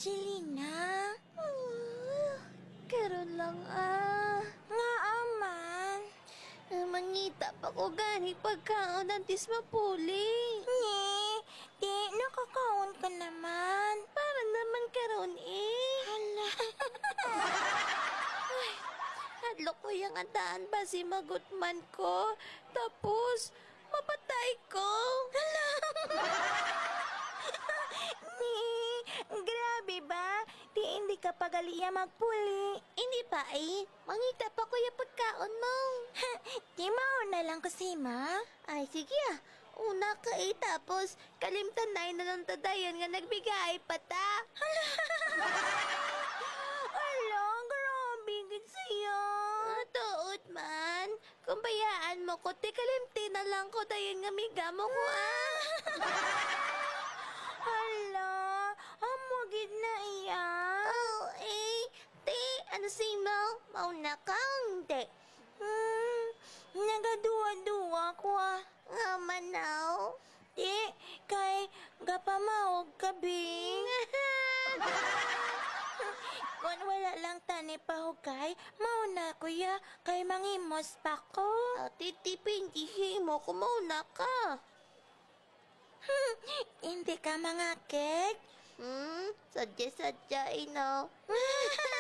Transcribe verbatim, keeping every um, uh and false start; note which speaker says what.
Speaker 1: Angelina?
Speaker 2: Uh, karon lang ah.
Speaker 1: Nga aman.
Speaker 2: Uh, mangita pa ko gani pagkaon antis mapuli.
Speaker 1: Nye, di, nakakaon ka naman.
Speaker 2: Para naman karon eh.
Speaker 1: Hala.
Speaker 2: Hadlok ko yung andaan ba si magutman ko. Tapos, mapatay ko.
Speaker 1: Hala. Nye, grabe ba? Di, hindi ka pagaliya magpuli.
Speaker 2: Hindi pa eh. Mangita pa ko yung pagkaon mo.
Speaker 1: Di mauna lang ko si ma.
Speaker 2: Ay, sige ah. Una ka eh, tapos kalimtan na na ng tadayon nga nagbigay pa ta.
Speaker 1: Hala, grabe gid siya.
Speaker 2: Ah, tuod man. Kung bayaan mo ko, ti kalimti na lang ko dayon nga miga mo ko ah.
Speaker 1: Hala, amo gid na iya.
Speaker 2: Oh, eh. Ti, ano si mo? Mauna ka o hindi?
Speaker 1: Hmm, nagaduwa-duwa ko ah.
Speaker 2: Nga manaw.
Speaker 1: Di, kay gapamawag ka, Bing. Kung wala lang tani pahugay, mauna kuya, kay mangimos pa ko.
Speaker 2: Oh, titipin, mo ko mauna ka.
Speaker 1: Hmm, hindi ka mga kek.
Speaker 2: Hmm, sadya-sadya, ino.